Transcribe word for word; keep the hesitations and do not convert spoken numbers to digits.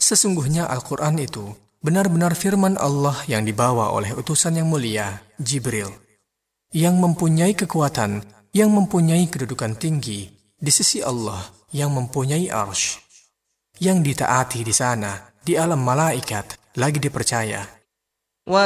Sesungguhnya Al-Quran itu benar-benar firman Allah yang dibawa oleh utusan yang mulia, Jibril, yang mempunyai kekuatan, yang mempunyai kedudukan tinggi di sisi Allah, yang mempunyai arsy, yang ditaati di sana, di alam malaikat, lagi dipercaya.